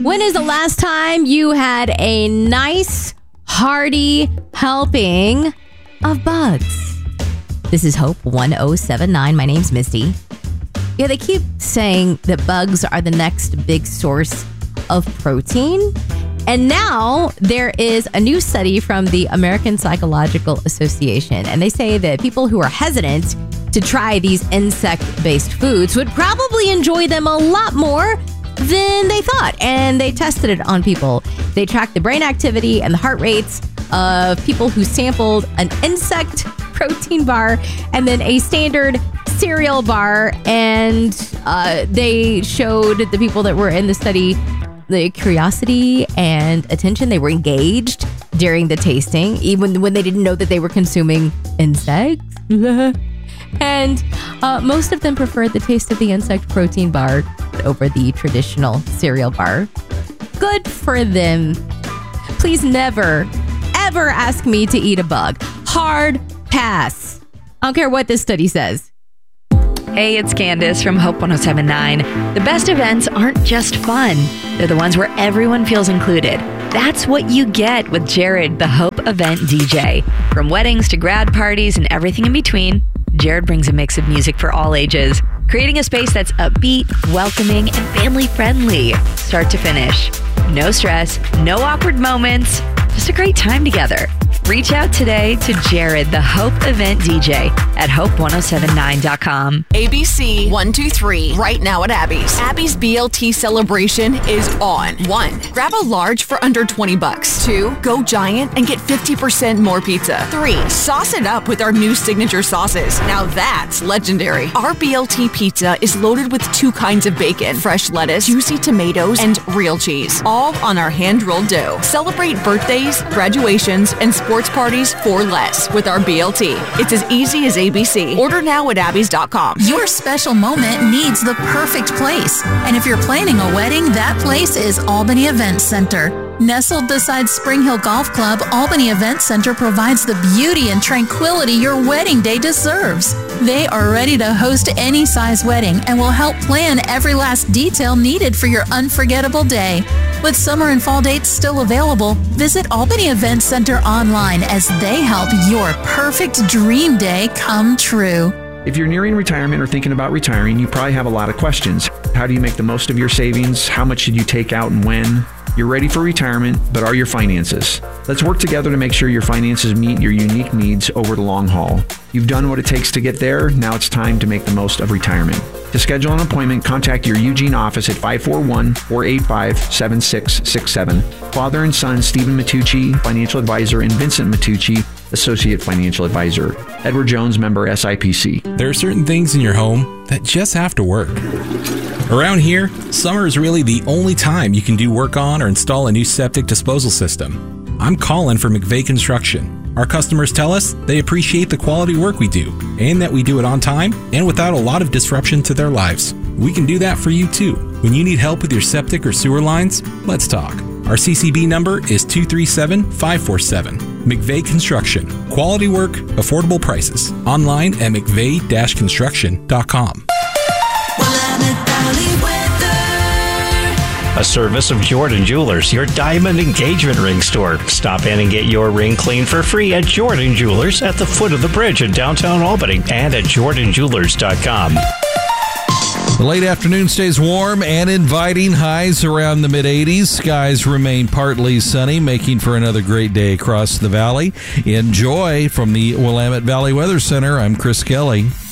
When is the last time you had a nice, hearty helping of bugs? This is Hope 1079. My name's Misty. Yeah, they keep saying that bugs are the next big source of protein. And now there is a new study from the American Psychological Association. And they say that people who are hesitant to try these insect-based foods would probably enjoy them a lot more than they thought. And they tested it on people. They tracked the brain activity and the heart rates of people who sampled an insect protein bar and then a standard cereal bar. And they showed the people that were in the study the curiosity and attention. They were engaged during the tasting, even when they didn't know that they were consuming insects. And most of them preferred the taste of the insect protein bar over the traditional cereal bar. Good for them. Please never, ever ask me to eat a bug. Hard pass. I don't care what this study says. Hey, it's Candace from Hope 1079. The best events aren't just fun. They're the ones where everyone feels included. That's what you get with Jared, the Hope event DJ. From weddings to grad parties and everything in between, Jared brings a mix of music for all ages, creating a space that's upbeat, welcoming, and family-friendly, start to finish. No stress, no awkward moments, just a great time together. Reach out today to Jared, the Hope event DJ at hope1079.com. ABC 123 right now at Abby's. Abby's BLT celebration is on. 1. Grab a large for under $20. 2. Go giant and get 50% more pizza. 3. Sauce it up with our new signature sauces. Now that's legendary. Our BLT pizza is loaded with 2 kinds of bacon, fresh lettuce, juicy tomatoes, and real cheese, all on our hand-rolled dough. Celebrate birthdays, graduations, and sports parties for less with our BLT. It's as easy as ABC. Order now at abbys.com. Your special moment needs the perfect place. And if you're planning a wedding, that place is Albany Event Center. Nestled beside Spring Hill Golf Club, Albany Event Center provides the beauty and tranquility your wedding day deserves. They are ready to host any size wedding and will help plan every last detail needed for your unforgettable day. With summer and fall dates still available, visit Albany Event Center online as they help your perfect dream day come true. If you're nearing retirement or thinking about retiring, you probably have a lot of questions. How do you make the most of your savings? How much should you take out and when? You're ready for retirement, but are your finances? Let's work together to make sure your finances meet your unique needs over the long haul. You've done what it takes to get there. Now it's time to make the most of retirement. To schedule an appointment, contact your Eugene office at 541-485-7667. Father and son Stephen Matucci, financial advisor, and Vincent Matucci, associate financial advisor. Edward Jones, member SIPC. There are certain things in your home that just have to work. Around here, summer is really the only time you can do work on or install a new septic disposal system. I'm Colin for McVeigh Construction. Our customers tell us they appreciate the quality work we do and that we do it on time and without a lot of disruption to their lives. We can do that for you too. When you need help with your septic or sewer lines, let's talk. Our CCB number is 237-547. McVeigh Construction. Quality work, affordable prices. Online at mcveigh-construction.com. A service of Jordan Jewelers, your diamond engagement ring store. Stop in and get your ring cleaned for free at Jordan Jewelers at the foot of the bridge in downtown Albany and at jordanjewelers.com. The late afternoon stays warm and inviting, highs around the mid-80s. Skies remain partly sunny, making for another great day across the valley. Enjoy from the Willamette Valley Weather Center. I'm Chris Kelly.